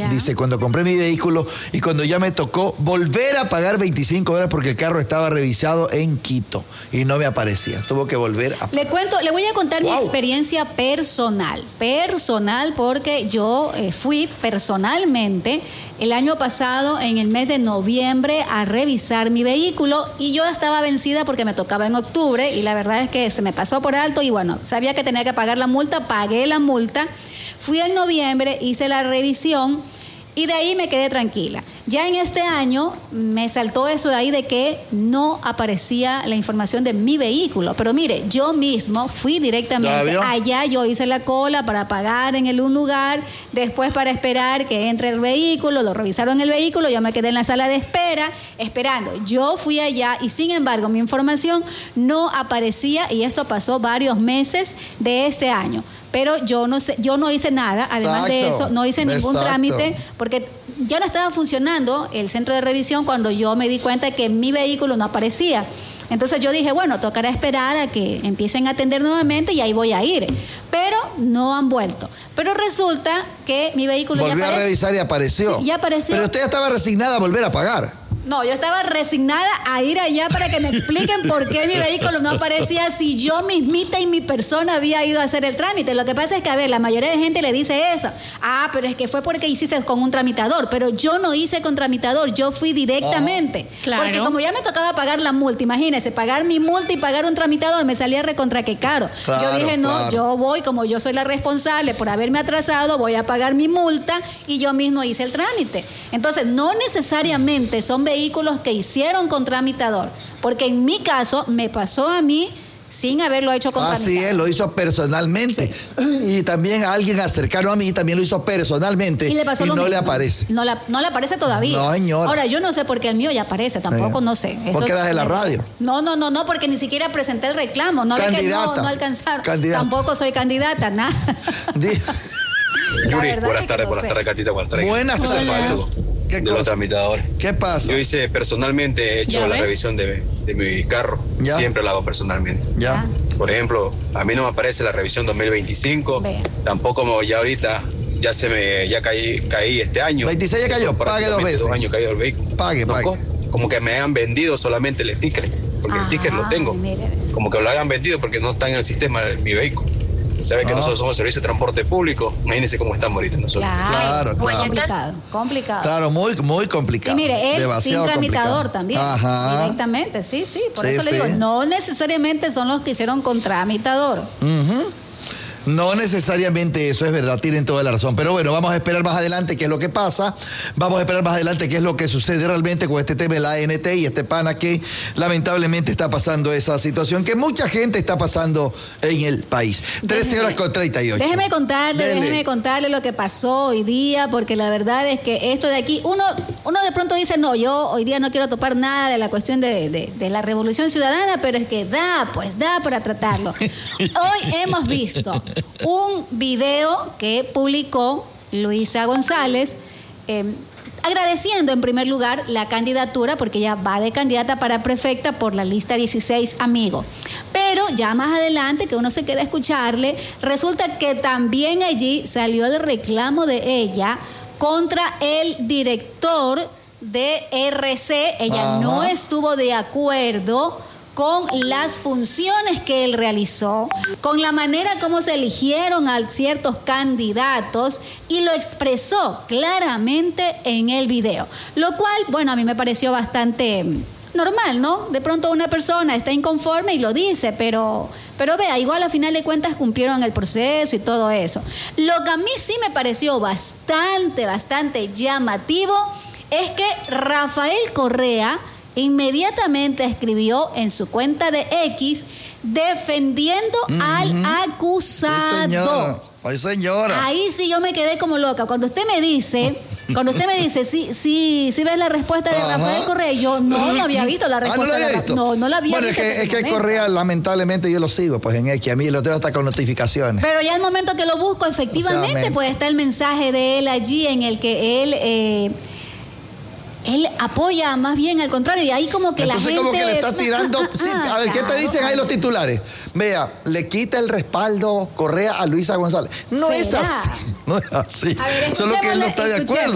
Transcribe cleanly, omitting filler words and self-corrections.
Dice, cuando compré mi vehículo y cuando ya me tocó volver a pagar $25 porque el carro estaba revisado en Quito y no me aparecía. Tuvo que volver a... Le voy a contar mi experiencia personal. Personal porque yo fui personalmente el año pasado, en el mes de noviembre, a revisar mi vehículo y yo estaba vencida porque me tocaba en octubre y la verdad es que se me pasó por alto y bueno, sabía que tenía que pagar la multa, pagué la multa, fui en noviembre, hice la revisión y de ahí me quedé tranquila. Ya en este año me saltó eso de ahí de que no aparecía la información de mi vehículo. Pero mire, yo mismo fui directamente allá, yo hice la cola para pagar en un lugar, después para esperar que entre el vehículo, lo revisaron el vehículo, yo me quedé en la sala de espera, esperando. Yo fui allá y sin embargo mi información no aparecía y esto pasó varios meses de este año. Pero yo no hice nada, además de eso, no hice ningún trámite, porque ya no estaba funcionando el centro de revisión cuando yo me di cuenta que mi vehículo no aparecía. Entonces yo dije, bueno, tocará esperar a que empiecen a atender nuevamente y ahí voy a ir. Pero no han vuelto. Pero resulta que mi vehículo ya apareció. Volvió a revisar y apareció. Sí, ya apareció. Pero usted ya estaba resignada a volver a pagar. No, yo estaba resignada a ir allá para que me expliquen por qué mi vehículo no aparecía si yo mismita y mi persona había ido a hacer el trámite. Lo que pasa es que, a ver, la mayoría de gente le dice eso. Ah, pero es que fue porque hiciste con un tramitador. Pero yo no hice con tramitador, yo fui directamente. Claro. Porque como ya me tocaba pagar la multa, imagínense, pagar mi multa y pagar un tramitador me salía recontra que caro. Claro, yo dije, no, yo voy, como yo soy la responsable por haberme atrasado, voy a pagar mi multa y yo mismo hice el trámite. Entonces, no necesariamente son vehículos que hicieron con tramitador, porque en mi caso me pasó a mí sin haberlo hecho con tramitador. Así es, lo hizo personalmente. Sí. Y también a alguien cercano a mí también lo hizo personalmente. Y le pasó y lo no mismo. Le aparece. No le aparece todavía. No, señora. Ahora, yo no sé por qué el mío ya aparece, tampoco no sé. ¿Por qué eras de la radio? No, porque ni siquiera presenté el reclamo. No, candidata. Que no alcanzaron. Candidata. Tampoco soy candidata, nada. Yuri, buenas tardes, Catita, buenas tardes. Buenas tardes. De los tramitadores. ¿Qué pasa? Yo hice personalmente, he hecho la revisión de mi carro. ¿Ya? Siempre la hago personalmente. ¿Ya? Por ejemplo, a mí no me aparece la revisión 2025. Tampoco como ya ahorita, ya caí este año. 26 ya cayó, pague 2 veces. 2 años caído el vehículo. Pague. Como que me han vendido solamente el sticker, porque el sticker lo tengo. Como que lo hayan vendido porque no está en el sistema mi vehículo. Sabe que nosotros somos servicio de transporte público. Imagínense cómo estamos ahorita nosotros. Claro. Complicado. Claro, muy complicado. Y mire, él sin tramitador también. Ajá. Directamente, sí. Por eso le digo, no necesariamente son los que hicieron con tramitador. No necesariamente eso, es verdad, tienen toda la razón. Pero bueno, vamos a esperar más adelante qué es lo que pasa. Vamos a esperar más adelante qué es lo que sucede realmente con este tema de la ANT y este pana que lamentablemente está pasando esa situación que mucha gente está pasando en el país. 13:38. Déjeme contarle lo que pasó hoy día, porque la verdad es que esto de aquí, uno de pronto dice, no, yo hoy día no quiero topar nada de la cuestión de la revolución ciudadana, pero es que da para tratarlo. Hoy hemos visto un video que publicó Luisa González agradeciendo en primer lugar la candidatura, porque ella va de candidata para prefecta por la lista 16 Amigo. Pero ya más adelante, que uno se queda a escucharle, resulta que también allí salió el reclamo de ella contra el director de RC. Ella no estuvo de acuerdo con las funciones que él realizó, con la manera como se eligieron a ciertos candidatos y lo expresó claramente en el video. Lo cual, bueno, a mí me pareció bastante normal, ¿no? De pronto una persona está inconforme y lo dice, pero vea, igual a final de cuentas cumplieron el proceso y todo eso. Lo que a mí sí me pareció bastante llamativo es que Rafael Correa inmediatamente escribió en su cuenta de X defendiendo al acusado. Ay, señora. Ahí sí yo me quedé como loca. Cuando usted me dice, sí ves la respuesta de Rafael Correa, yo no lo había visto la respuesta. ¿No la había visto? No la había visto. Bueno, es que Correa, lamentablemente, yo lo sigo, pues en X, a mí lo tengo hasta con notificaciones. Pero ya el momento que lo busco, efectivamente, pues está el mensaje de él allí en el que él apoya más bien al contrario, y ahí como que entonces, la gente... como que le está tirando... Sí, a ver, ¿qué te dicen ahí los titulares? Vea, le quita el respaldo Correa a Luisa González. No es así. No es así. A ver, solo que él no está de acuerdo.